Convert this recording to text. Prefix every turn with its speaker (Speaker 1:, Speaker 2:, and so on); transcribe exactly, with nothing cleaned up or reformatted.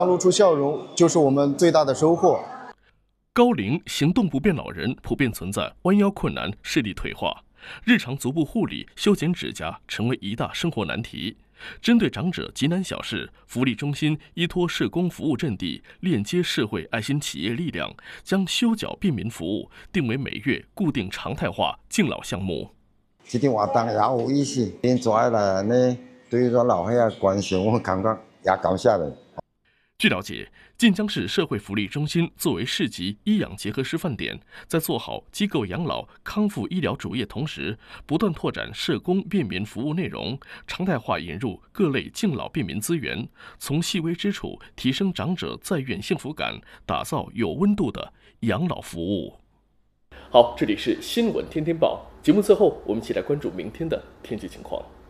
Speaker 1: 露出笑容就是我们最大的收获。
Speaker 2: 高龄行动不便老人普遍存在弯腰困难、视力退化，日常足部护理、修剪指甲成为一大生活难题。针对长者急难小事，福利中心依托社工服务阵地，链接社会爱心企业力量，将修脚便民服务定为每月固定常态化敬老项目。
Speaker 3: 这点活动也有意思，现在了呢，对于老岁仔关心，我感觉也高兴了。
Speaker 2: 据了解，晋江市社会福利中心作为市级医养结合示范点，在做好机构养老康复医疗主业同时，不断拓展社工便民服务内容，常态化引入各类敬老便民资源，从细微之处提升长者在院幸福感，打造有温度的养老服务。好，这里是新闻天天报，节目最后我们一起来关注明天的天气情况。